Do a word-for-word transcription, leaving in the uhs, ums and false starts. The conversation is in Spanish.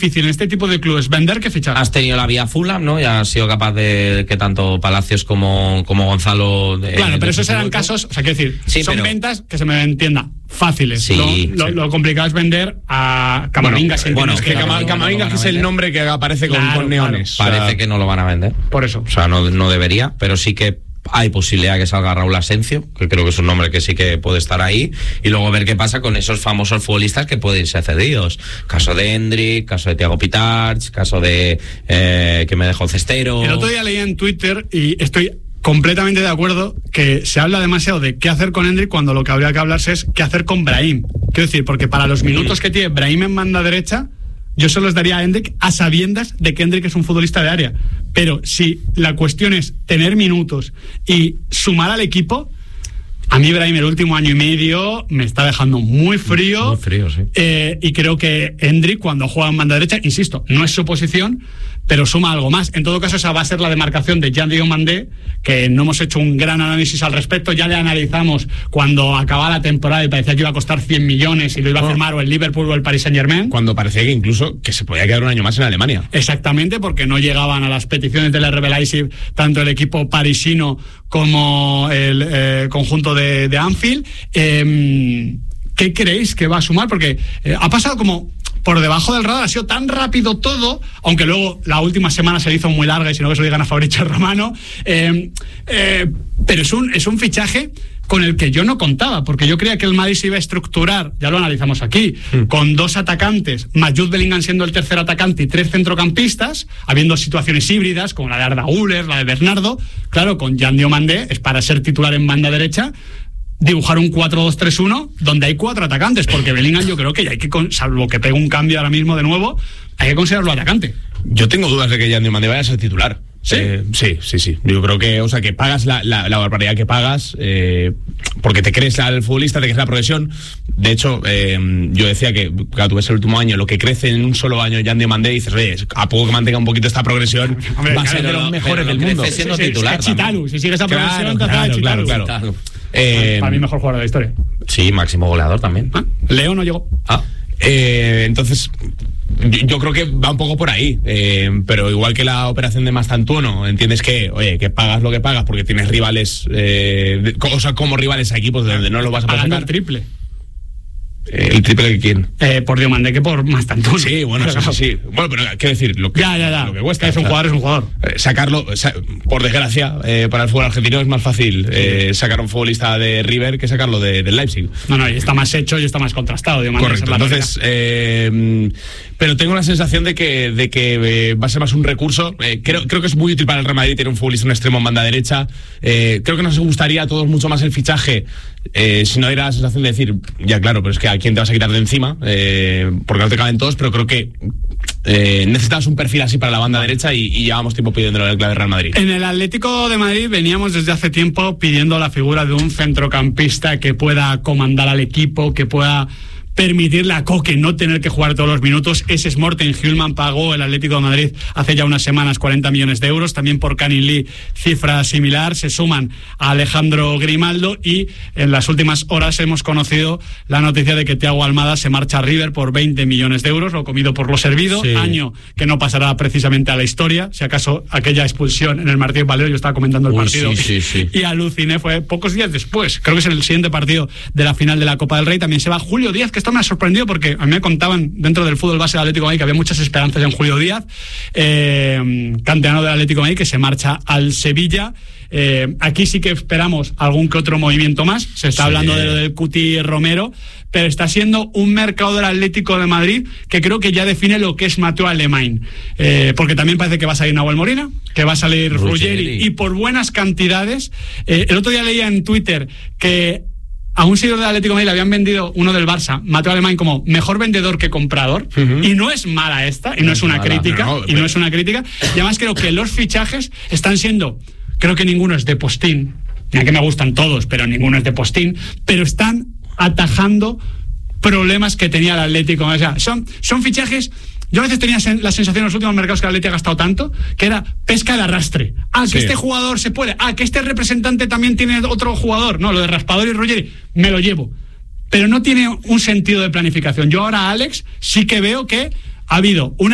difícil en este tipo de clubes vender que fichar. Has tenido la vía Fulham, ¿no? Ya has sido capaz de que tanto Palacios como, como Gonzalo... De, claro, pero de esos eran casos, o sea, quiero decir, sí, son pero... ventas que se me entienda fáciles. Sí, lo, sí. Lo, lo complicado es vender a Camavinga. Bueno, si bueno, es que claro, Cama, Camavinga que es el nombre que aparece con, claro, con neones. Claro. Parece o sea, que no lo van a vender. Por eso. O sea, no, no debería, pero sí que hay posibilidad que salga Raúl Asencio, que creo que es un nombre que sí que puede estar ahí, y luego ver qué pasa con esos famosos futbolistas que pueden ser cedidos. Caso de Hendrik, caso de Thiago Pitarch, caso de eh, que me dejó Cestero. El otro día leí en Twitter y estoy completamente de acuerdo que se habla demasiado de qué hacer con Hendrik cuando lo que habría que hablarse es qué hacer con Brahim. Quiero decir, porque para los minutos que tiene Brahim en banda derecha, yo se los daría a Hendrik a sabiendas de que Hendrik es un futbolista de área. Pero si la cuestión es tener minutos y sumar al equipo, a mí Brahim el último año y medio me está dejando muy frío. Muy frío, sí. Eh, y creo que Hendrik, cuando juega en banda derecha, insisto, no es su posición, pero suma algo más. En todo caso, esa va a ser la demarcación de Jan Diomandé, que no hemos hecho un gran análisis al respecto. Ya le analizamos cuando acababa la temporada y parecía que iba a costar cien millones y lo iba a firmar o el Liverpool o el Paris Saint-Germain. Cuando parecía que incluso que se podía quedar un año más en Alemania. Exactamente, porque no llegaban a las peticiones del R B Leipzig tanto el equipo parisino como el eh, conjunto de, de Anfield. Eh, ¿Qué creéis que va a sumar? Porque eh, ha pasado como por debajo del radar, ha sido tan rápido todo, aunque luego la última semana se hizo muy larga y si no que se lo digan a Fabrizio Romano, eh, eh, pero es un, es un fichaje con el que yo no contaba, porque yo creía que el Madrid se iba a estructurar, ya lo analizamos aquí, mm. con dos atacantes, más Jude Bellingham siendo el tercer atacante y tres centrocampistas, habiendo situaciones híbridas, como la de Arda Güler, la de Bernardo. Claro, con Jan Diomandé es para ser titular en banda derecha, dibujar un cuatro dos tres uno donde hay cuatro atacantes, porque Bellingham yo creo que ya hay que, salvo que pegue un cambio ahora mismo de nuevo, hay que considerarlo atacante. Yo tengo dudas de que Jan Diomandé vaya a ser titular. ¿Sí? Eh, sí, sí, sí. Yo creo que, o sea, que pagas la, la, la barbaridad que pagas, eh, porque te crees al futbolista, te crees la progresión. De hecho, eh, yo decía que, claro, tú ves el último año, lo que crece en un solo año Jan Diomandé, y dices, oye, a poco que mantenga un poquito esta progresión, hombre, va a claro, ser de los mejores del mundo. Siendo sí, titular. Es Chitalu, si sigue esa progresión, claro, claro, claro, claro, claro. Eh, para mí, mejor jugador de la historia. Sí, máximo goleador también. ¿Ah? Leo no llegó. Ah. Eh, entonces, yo, yo creo que va un poco por ahí, eh, pero igual que la operación de Mastantuono, entiendes que, oye, que pagas lo que pagas porque tienes rivales, eh, de, o sea, como rivales a equipos de donde no lo vas a poder pagando sacar. el triple. Eh, ¿El triple de quién? Eh, por Diomandé que por Mastantuono. Sí, bueno, sí, sí, sí. Bueno, pero quiero decir, lo que, ya, ya, ya. Lo que cuesta. Es un o sea, jugador, es un jugador. Eh, sacarlo, o sea, por desgracia, eh, para el fútbol argentino es más fácil eh, sacar a un futbolista de River que sacarlo de, del Leipzig. No, no, y está más hecho y está más contrastado. Diomandé. Correcto, entonces, eh, pero tengo la sensación de que, de que eh, va a ser más un recurso. Eh, creo, creo que es muy útil para el Real Madrid tener un futbolista, un extremo en banda derecha. Eh, creo que nos gustaría a todos mucho más el fichaje, eh, si no era la sensación de decir, ya claro, pero es que a quién te vas a quitar de encima, eh, porque no te caben todos, pero creo que eh, necesitas un perfil así para la banda derecha y, y llevamos tiempo pidiéndolo en el clave Real Madrid. En el Atlético de Madrid veníamos desde hace tiempo pidiendo la figura de un centrocampista que pueda comandar al equipo, que pueda permitirle a Koke no tener que jugar todos los minutos. Ese es Morten Hjulman, pagó el Atlético de Madrid hace ya unas semanas cuarenta millones de euros, también por Canin Lee cifra similar, se suman a Alejandro Grimaldo y en las últimas horas hemos conocido la noticia de que Thiago Almada se marcha a River por veinte millones de euros, lo comido por lo servido, sí. Año que no pasará precisamente a la historia, si acaso aquella expulsión en el Martínez Valero, yo estaba comentando el Uy, partido sí, sí, sí. y aluciné, fue pocos días después, creo que es el siguiente partido de la final de la Copa del Rey, también se va Julio Díaz, que esto me ha sorprendido porque a mí me contaban dentro del fútbol base del Atlético de Madrid que había muchas esperanzas en Julio Díaz, eh, canterano del Atlético de Madrid, que se marcha al Sevilla. Eh, aquí sí que esperamos algún que otro movimiento más, se está sí. hablando de lo del Cuti Romero, pero está siendo un mercado del Atlético de Madrid que creo que ya define lo que es Mateu Alemany, eh, porque también parece que va a salir Nahuel Molina, que va a salir Ruggeri, Ruggeri y por buenas cantidades. Eh, el otro día leía en Twitter que a un seguidor del Atlético de Madrid le habían vendido uno del Barça, Mateu Alemany, como mejor vendedor que comprador, uh-huh. y no es mala esta, y no, no es una mala, crítica, no, no, y no es una crítica, y además creo que los fichajes están siendo, creo que ninguno es de postín, ya que me gustan todos, pero ninguno es de postín, pero están atajando problemas que tenía el Atlético. O sea, son, son fichajes. Yo a veces tenía la sensación en los últimos mercados que el Atlético ha gastado tanto, que era pesca de arrastre. Ah, sí. que este jugador se puede. Ah, que este representante también tiene otro jugador. No, lo de Raspador y Ruggeri, me lo llevo. Pero no tiene un sentido de planificación. Yo ahora, Alex, sí que veo que ha habido una